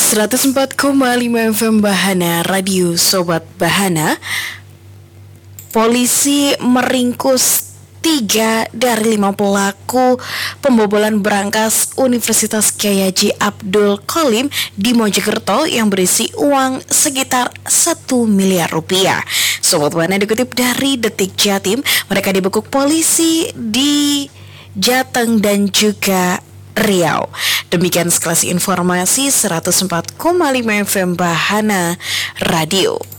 104,5 FM Bahana Radio Sobat Bahana. Polisi meringkus 3 dari 5 pelaku pembobolan berangkas Universitas Kyai Haji Abdul Qolim di Mojokerto yang berisi uang sekitar 1 miliar rupiah. Sobat Bahana, dikutip dari Detik Jatim, mereka dibekuk polisi di Jateng dan juga Riau. Demikian sekelas informasi 104,5 FM Bahana Radio.